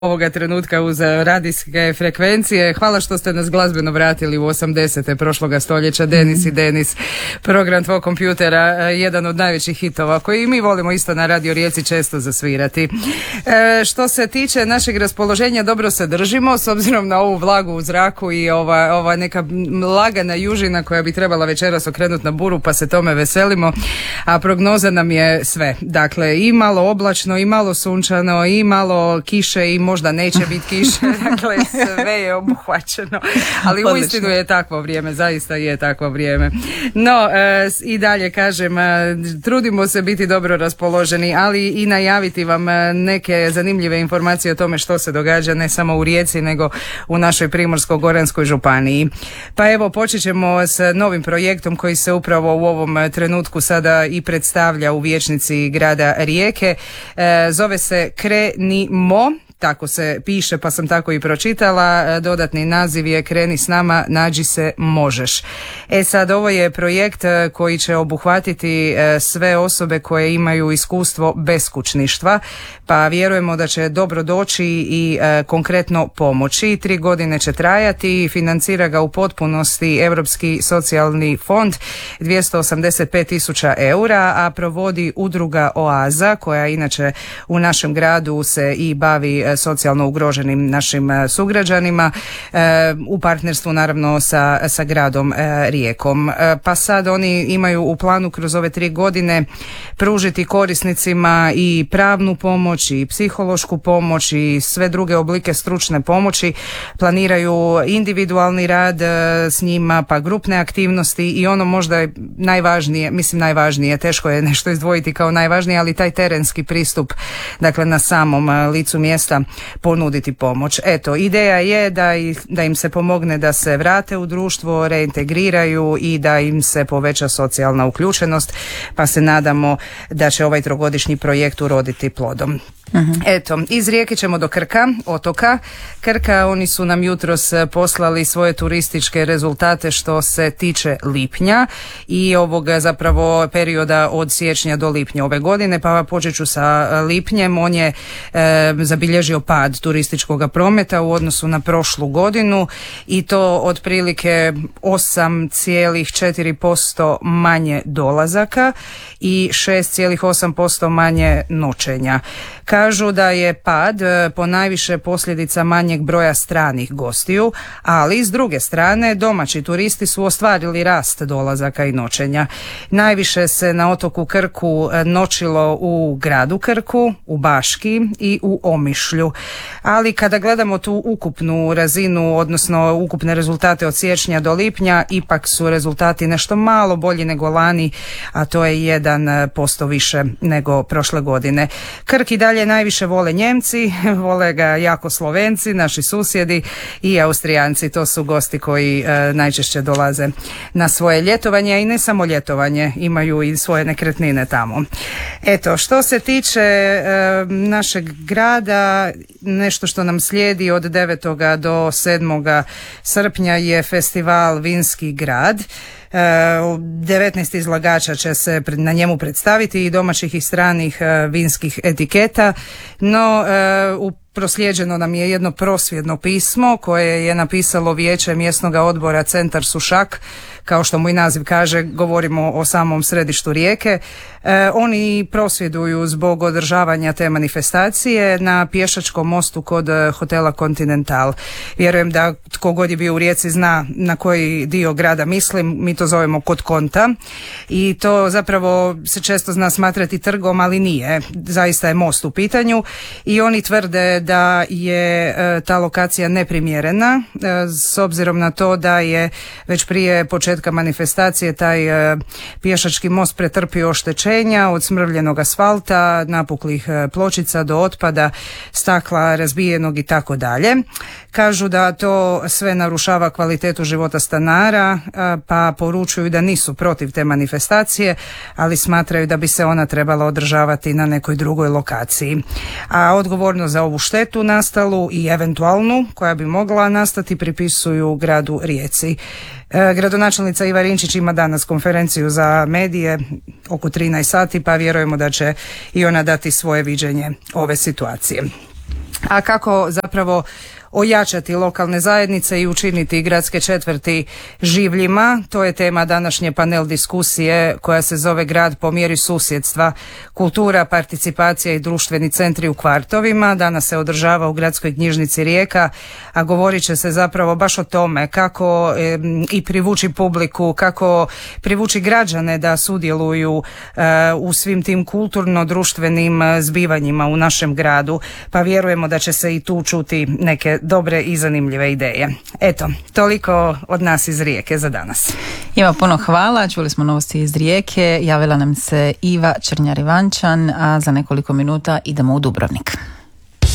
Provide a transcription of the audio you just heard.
ovoga trenutka uz radijske frekvencije. Hvala što ste nas glazbeno vratili u 80. prošloga stoljeća. Denis i Denis, program tvog kompjutera, jedan od najvećih hitova koji mi volimo isto na Radio Rijeci često zasvirati. Što se tiče našeg raspoloženja, dobro se držimo s obzirom na ovu vlagu u zraku i ova neka lagana južina koja bi trebala večeras okrenuti na buru, pa se tome veselimo, a prognoza nam je sve. Dakle, i malo oblačno, i malo sunčano, i malo kiše, i možda neće biti kiše, dakle sve je obuhvaćeno, ali uistinu je takvo vrijeme, zaista je takvo vrijeme. No, i dalje kažem, trudimo se biti dobro raspoloženi, ali i najaviti vam neke zanimljive informacije o tome što se događa ne samo u Rijeci, nego u našoj Primorsko-goranskoj županiji. Pa evo, počet ćemo s novim projektom koji se upravo u ovom trenutku sada i predstavlja u vijećnici grada Rijeke. Zove se Krenimo. Tako se piše, pa sam tako i pročitala. Dodatni naziv je Kreni s nama, nađi se, možeš. Sad, ovo je projekt koji će obuhvatiti sve osobe koje imaju iskustvo beskućništva, pa vjerujemo da će dobro doći i konkretno pomoći. 3 godine će trajati, financira ga u potpunosti Europski socijalni fond, 285.000 eura, a provodi udruga Oaza, koja inače u našem gradu se i bavi socijalno ugroženim našim sugrađanima, u partnerstvu naravno sa gradom Rijekom. Pa sad oni imaju u planu kroz ove 3 godine pružiti korisnicima i pravnu pomoć i psihološku pomoć i sve druge oblike stručne pomoći. Planiraju individualni rad s njima, pa grupne aktivnosti i ono možda najvažnije, teško je nešto izdvojiti kao najvažnije, ali taj terenski pristup, dakle na samom licu mjesta ponuditi pomoć. Eto, ideja je da im se pomogne da se vrate u društvo, reintegriraju i da im se poveća socijalna uključenost, pa se nadamo da će ovaj 3-godišnji projekt uroditi plodom. Eto, iz Rijeke ćemo do otoka Krka. Oni su nam jutros poslali svoje turističke rezultate što se tiče lipnja i ovoga zapravo perioda od siječnja do lipnja ove godine, pa počet ću sa lipnjem. On je zabilježio pad turističkog prometa u odnosu na prošlu godinu i to otprilike 8,4% manje dolazaka i 6,8% manje noćenja. Kažu da je pad ponajviše posljedica manjeg broja stranih gostiju, ali s druge strane domaći turisti su ostvarili rast dolazaka i noćenja. Najviše se na otoku Krku noćilo u gradu Krku, u Baški i u Omišlju. Ali kada gledamo tu ukupnu razinu, odnosno ukupne rezultate od siječnja do lipnja, ipak su rezultati nešto malo bolji nego lani, a to je 1% više nego prošle godine. Krk i dalje najviše vole Njemci, vole ga jako Slovenci, naši susjedi i Austrijanci. To su gosti koji najčešće dolaze na svoje ljetovanje i ne samo ljetovanje, imaju i svoje nekretnine tamo. Eto, što se tiče našeg grada, nešto što nam slijedi od 9. do 7. srpnja je festival Vinski grad. 19 izlagača će se na njemu predstaviti i domaćih i stranih vinskih etiketa, no proslijeđeno nam je jedno prosvjedno pismo koje je napisalo Vijeće mjesnog odbora Centar Sušak. Kao što mu i naziv kaže, govorimo o samom središtu Rijeke. Oni prosvjeduju zbog održavanja te manifestacije na pješačkom mostu kod hotela Continental. Vjerujem da tko god je bio u Rijeci zna na koji dio grada mislim. Mi to zovemo kod Konta i to zapravo se često zna smatrati trgom, ali nije. Zaista je most u pitanju i oni tvrde da je ta lokacija neprimjerena s obzirom na to da je već prije početka manifestacije taj pješački most pretrpio oštećenja od smrvljenog asfalta, napuklih pločica do otpada, stakla razbijenog i tako dalje. Kažu da to sve narušava kvalitetu života stanara, pa poručuju da nisu protiv te manifestacije, ali smatraju da bi se ona trebala održavati na nekoj drugoj lokaciji. A odgovornost za ovu štetu nastalu i eventualnu koja bi mogla nastati pripisuju gradu Rijeci. Gradonačelnica Iva Rinčić ima danas konferenciju za medije oko 13 sati, pa vjerujemo da će i ona dati svoje viđenje ove situacije. a kako zapravo ojačati lokalne zajednice i učiniti gradske četvrti življima. To je tema današnje panel diskusije koja se zove Grad po mjeri susjedstva, kultura, participacija i društveni centri u kvartovima. Danas se održava u Gradskoj knjižnici Rijeka, a govorit će se zapravo baš o tome kako i privući publiku, kako privući građane da sudjeluju u svim tim kulturno-društvenim zbivanjima u našem gradu, pa vjerujemo da će se i tu čuti neke dobre i zanimljive ideje. Eto, toliko od nas iz Rijeke za danas. Ima puno hvala, čuli smo novosti iz Rijeke, javila nam se Iva Črnjar-Ivančan, a za nekoliko minuta idemo u Dubrovnik.